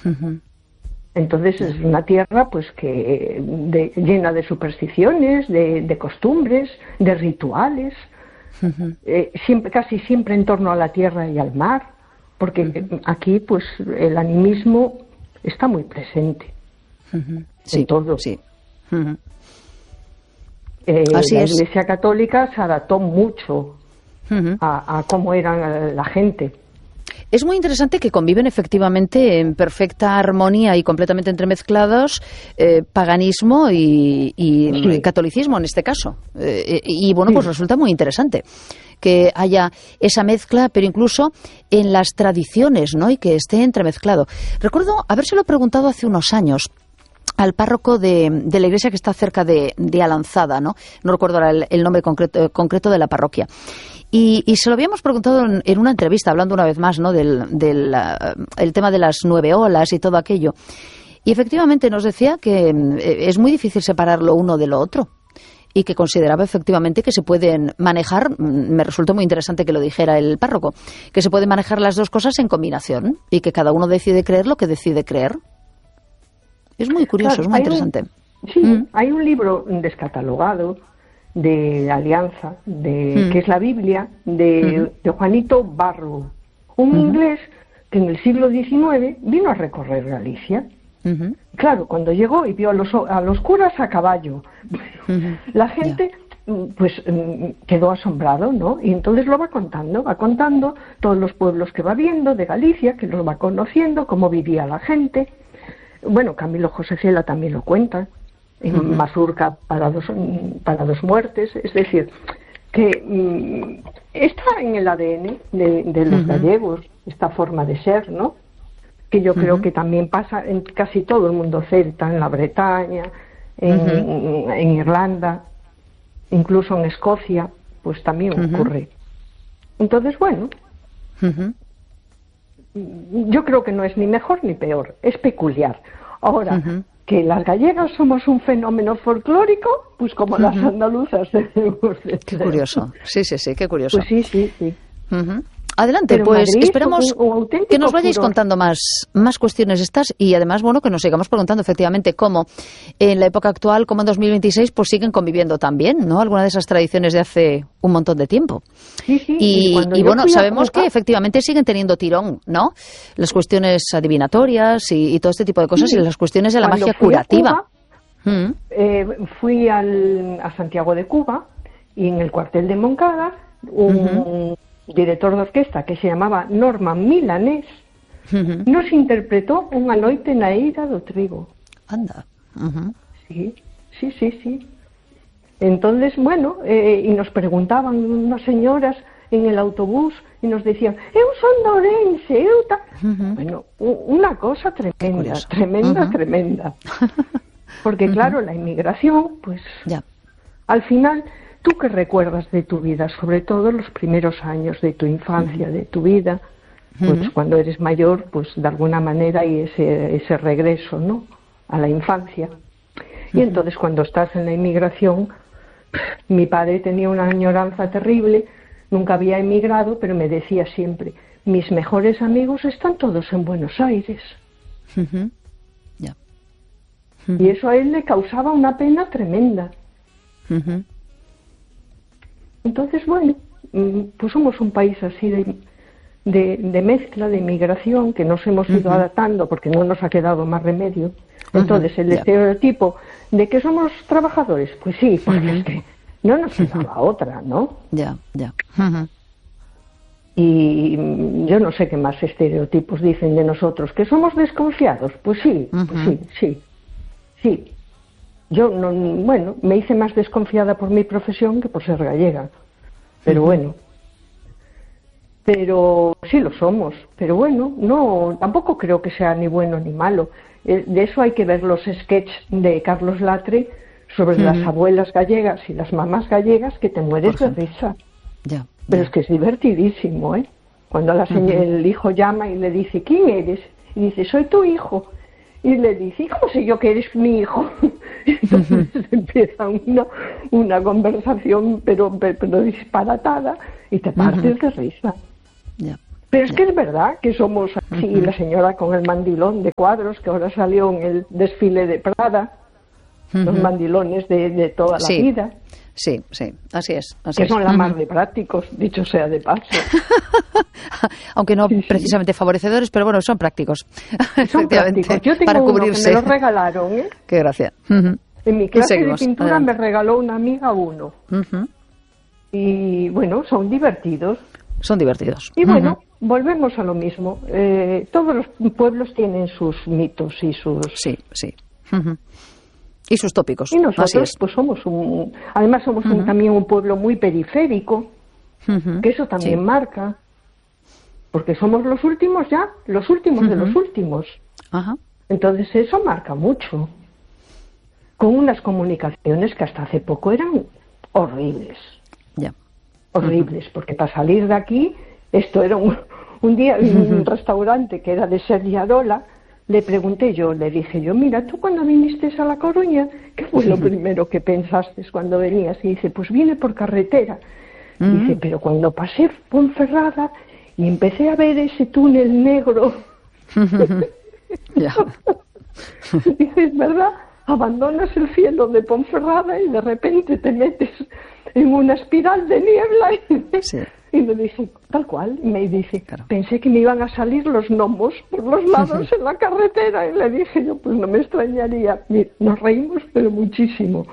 Ujú. Entonces es una tierra pues que llena de supersticiones, de costumbres, de rituales, casi siempre en torno a la tierra y al mar, porque aquí pues el animismo está muy presente en todo. Sí. Así la Iglesia Católica se adaptó mucho a cómo era la gente. Es muy interesante que conviven efectivamente en perfecta armonía y completamente entremezclados paganismo y catolicismo en este caso. Y bueno, pues resulta muy interesante que haya esa mezcla, pero incluso en las tradiciones, ¿no? Y que esté entremezclado. Recuerdo habérselo preguntado hace unos años al párroco de la iglesia que está cerca de Alanzada, ¿no? No recuerdo ahora el nombre concreto de la parroquia. Y se lo habíamos preguntado en una entrevista, hablando una vez más, ¿no? el tema de las 9 olas y todo aquello. Y efectivamente nos decía que es muy difícil separar lo uno de lo otro. Y que consideraba efectivamente que se pueden manejar, me resultó muy interesante que lo dijera el párroco, que se pueden manejar las dos cosas en combinación y que cada uno decide creer lo que decide creer. Es muy curioso, es muy interesante. Hay un libro descatalogado de Alianza, que es la Biblia, de Juanito Barrow, un inglés que en el siglo XIX vino a recorrer Galicia. Claro, cuando llegó y vio a los curas a caballo, la gente pues quedó asombrado, ¿no? Y entonces lo va contando todos los pueblos que va viendo de Galicia, que los va conociendo, cómo vivía la gente. Bueno, Camilo José Cela también lo cuenta, en Mazurca para dos muertes, es decir, que está en el ADN de los gallegos, esta forma de ser, ¿no? Que yo creo que también pasa en casi todo el mundo celta, en la Bretaña, en Irlanda, incluso en Escocia, pues también ocurre. Entonces, bueno, yo creo que no es ni mejor ni peor, es peculiar. Ahora, que las gallegas somos un fenómeno folclórico, pues como las andaluzas debemos de ser. Qué curioso, sí, qué curioso. Pues sí. Adelante, pero pues Madrid, esperamos que nos vayáis contando más cuestiones estas y además, bueno, que nos sigamos preguntando efectivamente cómo en la época actual, como en 2026, pues siguen conviviendo también, ¿no? Algunas de esas tradiciones de hace un montón de tiempo. Sí. Y bueno, sabemos que efectivamente siguen teniendo tirón, ¿no? Las cuestiones adivinatorias y todo este tipo de cosas y las cuestiones de la magia curativa. Fui a Santiago de Cuba y en el cuartel de Moncada un director de orquesta que se llamaba Norman Milanés nos interpretó Unha noite na eira do trigo. Anda. Sí. Entonces, bueno, y nos preguntaban unas señoras en el autobús y nos decían, eu son de Ourense, Bueno, una cosa tremenda. Porque claro, la inmigración, pues al final, ¿tú qué recuerdas de tu vida? Sobre todo los primeros años de tu infancia, de tu vida. Pues cuando eres mayor, pues de alguna manera hay ese regreso, ¿no? A la infancia. Y entonces cuando estás en la inmigración, mi padre tenía una añoranza terrible, nunca había emigrado, pero me decía siempre, mis mejores amigos están todos en Buenos Aires. Y eso a él le causaba una pena tremenda. Entonces, bueno, pues somos un país así de mezcla, de inmigración, que nos hemos ido adaptando porque no nos ha quedado más remedio. Entonces, el estereotipo de que somos trabajadores, pues sí, porque es que no nos quedaba otra, ¿no? Y yo no sé qué más estereotipos dicen de nosotros, que somos desconfiados, pues sí, sí. Yo, me hice más desconfiada por mi profesión que por ser gallega. Pero bueno. Pero sí lo somos. Pero bueno, no, tampoco creo que sea ni bueno ni malo. De eso hay que ver los sketches de Carlos Latre sobre las abuelas gallegas y las mamás gallegas que te mueres de risa. Pero es que es divertidísimo, ¿eh? Cuando el hijo llama y le dice, ¿quién eres? Y dice, soy tu hijo. Y le dice, ¿y cómo sé yo que eres mi hijo? Entonces empieza una conversación, pero disparatada, y te partes de risa. Pero es que es verdad que somos así, la señora con el mandilón de cuadros, que ahora salió en el desfile de Prada, los mandilones de toda la vida. Sí, así es. Que son la más de prácticos, dicho sea de paso. Aunque no precisamente favorecedores, pero bueno, son prácticos. Son prácticos. Yo tengo para uno cubrirse. que me lo regalaron, ¿eh? Qué gracia. En mi clase de pintura me regaló una amiga uno. Y bueno, son divertidos. Son divertidos. Y bueno, volvemos a lo mismo. Todos los pueblos tienen sus mitos y sus... Sí. Y sus tópicos. Y nosotros, pues somos además somos también un pueblo muy periférico, que eso también marca, porque somos los últimos ya, los últimos de los últimos. Entonces eso marca mucho. Con unas comunicaciones que hasta hace poco eran horribles. Horribles, porque para salir de aquí, esto era un día en un restaurante que era de Sergi Arola. Le pregunté yo, le dije yo, mira, tú cuando viniste a La Coruña, ¿qué fue lo primero que pensaste cuando venías? Y dice, pues vine por carretera. Dice, pero cuando pasé Ponferrada y empecé a ver ese túnel negro, dice, es verdad, abandonas el cielo de Ponferrada y de repente te metes en una espiral de niebla y me dice, tal cual, y me dice, pensé que me iban a salir los gnomos por los lados en la carretera, y le dije yo, pues no me extrañaría. Mira, nos reímos, pero muchísimo.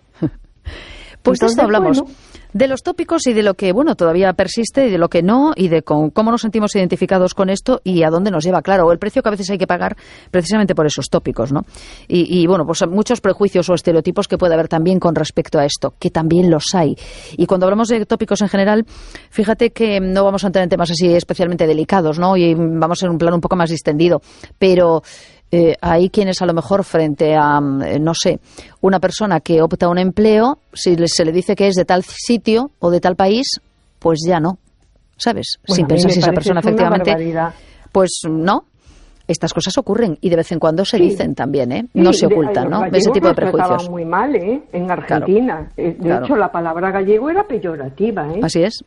Pues de esto hablamos, de los tópicos y de lo que, bueno, todavía persiste y de lo que no, y de cómo nos sentimos identificados con esto y a dónde nos lleva, claro, el precio que a veces hay que pagar precisamente por esos tópicos, ¿no? Y bueno, pues muchos prejuicios o estereotipos que puede haber también con respecto a esto, que también los hay. Y cuando hablamos de tópicos en general, fíjate que no vamos a entrar en temas así especialmente delicados, ¿no? Y vamos en un plano un poco más distendido, pero... hay quienes a lo mejor frente a, no sé, una persona que opta a un empleo, si se le dice que es de tal sitio o de tal país, pues ya no, ¿sabes? Bueno, sin pensar si esa persona efectivamente... barbaridad. Pues no, estas cosas ocurren y de vez en cuando se dicen también, ¿eh? No se ocultan, ¿no? Ese tipo de prejuicios. Trataban muy mal, ¿eh? En Argentina. De hecho, la palabra gallego era peyorativa, ¿eh? Así es.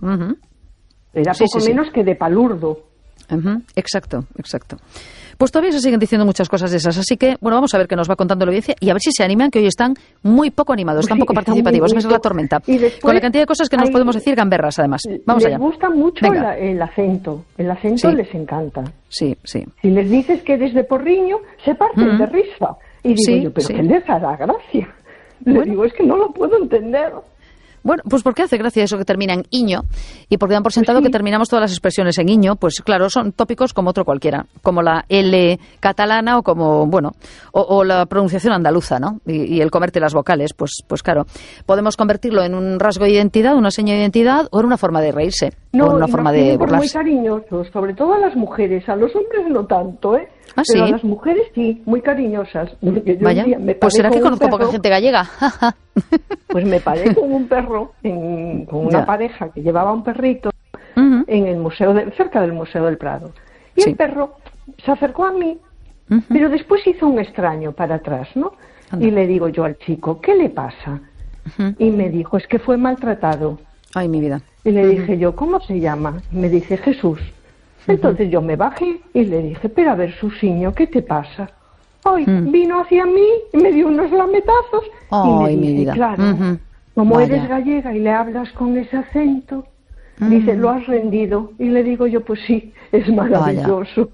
Era poco menos que de palurdo. Exacto. Pues todavía se siguen diciendo muchas cosas de esas, así que, bueno, vamos a ver qué nos va contando la audiencia y a ver si se animan, que hoy están muy poco animados, están poco participativos, esa es la tormenta. Con la cantidad de cosas que nos podemos decir gamberras, además. Vamos allá. Les gusta mucho el acento les encanta. Sí. Si les dices que eres de Porriño, se parten de risa. Y digo yo, pero ¿qué les hará gracia? Le digo, es que no lo puedo entender. Bueno, pues porque hace gracia eso que termina en iño y porque dan por sentado que terminamos todas las expresiones en iño, pues claro, son tópicos como otro cualquiera, como la L catalana o como, bueno, o la pronunciación andaluza, ¿no? Y el comerte las vocales, pues claro, podemos convertirlo en un rasgo de identidad, una seña de identidad o en una forma de reírse, o en una forma de burlarse. Muy cariñosos, sobre todo a las mujeres, a los hombres no tanto, ¿eh? ¿Ah, pero sí? a las mujeres sí, muy cariñosas. Yo vaya, pues será que conozco poca gente gallega. Pues me paré con un perro, con una pareja que llevaba un perrito en el museo cerca del Museo del Prado. Y el perro se acercó a mí, pero después hizo un extraño para atrás, ¿no? Y le digo yo al chico, ¿qué le pasa? Y me dijo, es que fue maltratado. Ay, mi vida. Y le dije yo, ¿cómo se llama? Me dice, Jesús. Entonces yo me bajé y le dije, pero a ver, Susiño, ¿qué te pasa? Hoy vino hacia mí y me dio unos lametazos y me dice, claro, como eres gallega y le hablas con ese acento, dice, lo has rendido. Y le digo yo, pues sí, es maravilloso.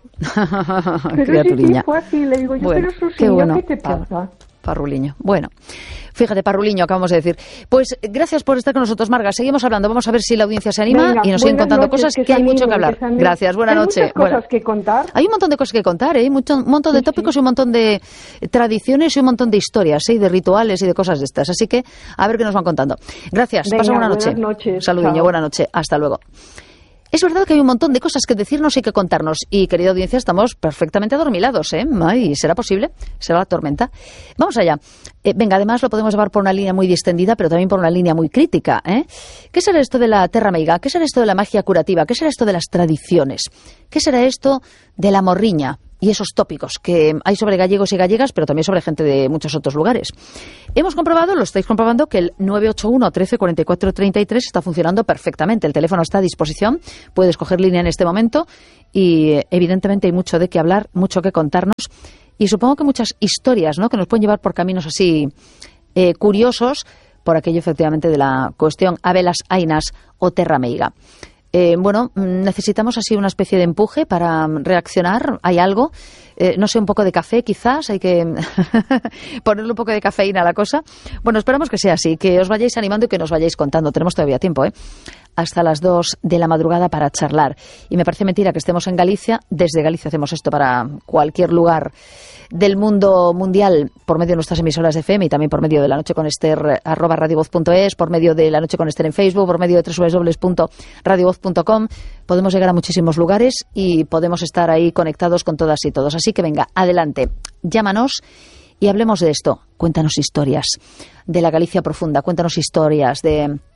Pero sí, fue así, le digo yo, pero Susiño, ¿qué te pasa? Parruliño. Bueno, fíjate, Parruliño, acabamos de decir. Pues gracias por estar con nosotros, Marga. Seguimos hablando. Vamos a ver si la audiencia se anima y nos siguen contando cosas que hay mucho que hablar. Gracias, buenas noches. Hay muchas cosas que contar. Hay un montón de cosas que contar, ¿eh? Un montón de tópicos y un montón de tradiciones y un montón de historias, ¿eh? Y de rituales y de cosas de estas. Así que a ver qué nos van contando. Gracias. Pasa buena noche. Buenas noches. Saludiño, buena noche. Hasta luego. Es verdad que hay un montón de cosas que decirnos y que contarnos. Y, querida audiencia, estamos perfectamente adormilados, ¿eh? Ay, ¿será posible? ¿Será la tormenta? Vamos allá. Venga, además lo podemos llevar por una línea muy distendida, pero también por una línea muy crítica, ¿eh? ¿Qué será esto de la terra meiga? ¿Qué será esto de la magia curativa? ¿Qué será esto de las tradiciones? ¿Qué será esto de la morriña? y esos tópicos que hay sobre gallegos y gallegas, pero también sobre gente de muchos otros lugares. Hemos comprobado, lo estáis comprobando, que el 981 13 44 33 está funcionando perfectamente. El teléfono está a disposición, puedes coger línea en este momento y evidentemente hay mucho de qué hablar, mucho que contarnos y supongo que muchas historias, ¿no?, que nos pueden llevar por caminos así curiosos por aquello efectivamente de la cuestión Abelas, Ainas o Terra Meiga. Bueno, necesitamos así una especie de empuje para reaccionar. ¿Hay algo? No sé, un poco de café quizás. Hay que ponerle un poco de cafeína a la cosa. Bueno, esperamos que sea así, que os vayáis animando y que nos vayáis contando. Tenemos todavía tiempo, hasta las 2 de la madrugada para charlar. Y me parece mentira que estemos en Galicia. Desde Galicia hacemos esto para cualquier lugar del mundo mundial por medio de nuestras emisoras de FM y también por medio de La Noche con Ester @radiovoz.es, por medio de La Noche con Ester en Facebook, por medio de www.radiovoz.com. Podemos llegar a muchísimos lugares y podemos estar ahí conectados con todas y todos. Así que venga, adelante, llámanos y hablemos de esto. Cuéntanos historias de la Galicia profunda, cuéntanos historias de